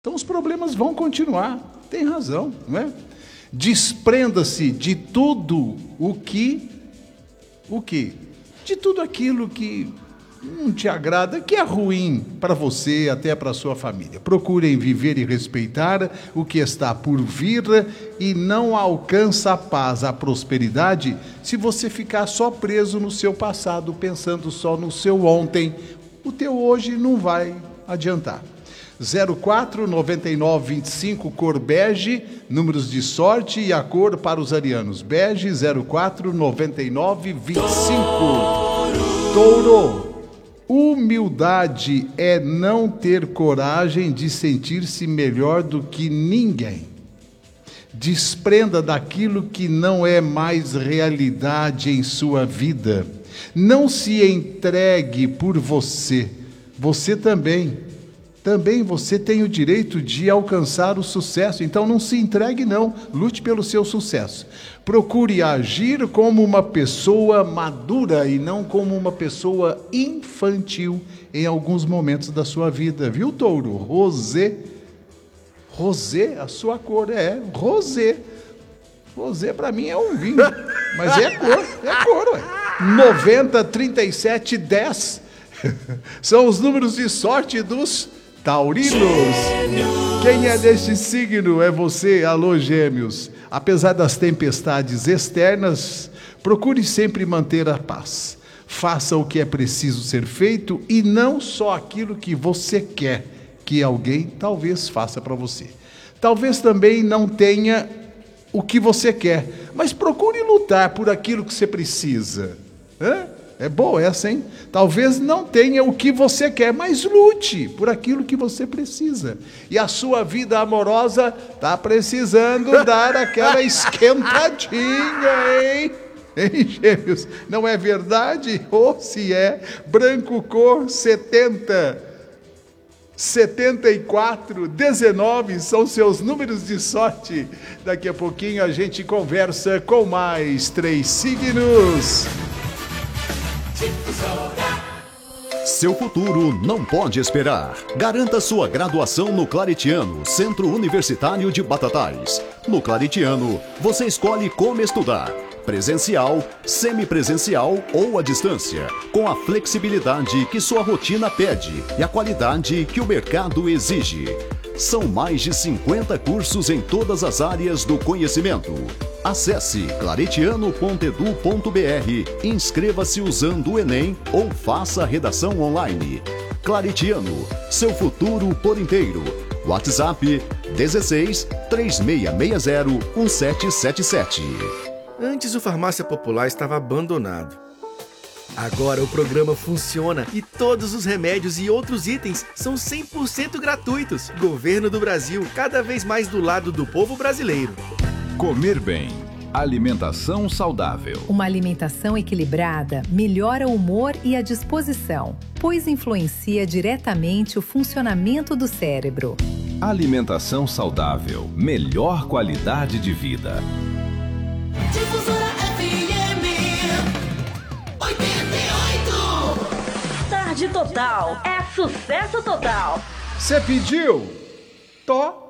Então os problemas vão continuar. Tem razão, não é? Desprenda-se de tudo de tudo aquilo que não te agrada, que é ruim para você, até para a sua família. Procurem viver e respeitar o que está por vir e não alcança a paz, a prosperidade, se você ficar só preso no seu passado, pensando só no seu ontem. O teu hoje não vai adiantar. 04 99 25, cor bege, números de sorte e a cor para os arianos. Bege 04 99 25. Touro. Humildade é não ter coragem de sentir-se melhor do que ninguém. Desprenda daquilo que não é mais realidade em sua vida. Não se entregue por você. Você também você tem o direito de alcançar o sucesso. Então não se entregue não, lute pelo seu sucesso. Procure agir como uma pessoa madura e não como uma pessoa infantil em alguns momentos da sua vida. Viu, Touro? Rosé, a sua cor é rosé. Rosé para mim é um vinho, mas é cor, ué. 90, 37, 10. São os números de sorte dos taurinos. Quem é deste signo é você, alô Gêmeos. Apesar das tempestades externas, procure sempre manter a paz. Faça o que é preciso ser feito e não só aquilo que você quer que alguém talvez faça para você. Talvez também não tenha o que você quer, mas procure lutar por aquilo que você precisa. É boa essa, hein? Talvez não tenha o que você quer, mas lute por aquilo que você precisa. E a sua vida amorosa está precisando dar aquela esquentadinha, hein? Hein, Gêmeos? Não é verdade? Ou se é, branco cor 70, 74, 19 são seus números de sorte. Daqui a pouquinho a gente conversa com mais 3 signos. Seu futuro não pode esperar. Garanta sua graduação no Claretiano, Centro Universitário de Batatais. No Claretiano, você escolhe como estudar: presencial, semipresencial ou à distância, com a flexibilidade que sua rotina pede e a qualidade que o mercado exige. São mais de 50 cursos em todas as áreas do conhecimento. Acesse claretiano.edu.br, inscreva-se usando o Enem ou faça a redação online. Claretiano, seu futuro por inteiro. WhatsApp 16 3660 1777. Antes o Farmácia Popular estava abandonado. Agora o programa funciona e todos os remédios e outros itens são 100% gratuitos. Governo do Brasil, cada vez mais do lado do povo brasileiro. Comer bem. Alimentação saudável. Uma alimentação equilibrada melhora o humor e a disposição, pois influencia diretamente o funcionamento do cérebro. Alimentação saudável. Melhor qualidade de vida. Difusora FM 88. Tarde total. É sucesso total. Você pediu? Tó.